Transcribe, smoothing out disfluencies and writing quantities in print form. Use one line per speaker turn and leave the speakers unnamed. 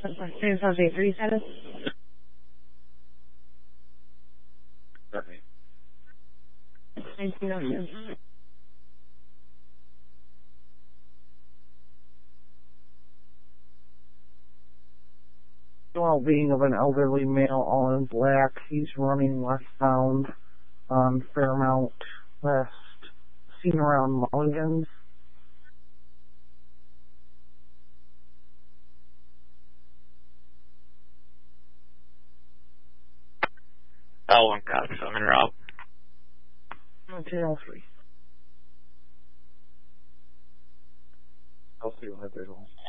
San Jose 37.
Okay.
1907.
Well-being of an elderly male, all in black. He's running westbound on Fairmount West, seen around Mulligan's.
L1 cops, I'm in route.
Okay, L3.
L3 will have visual.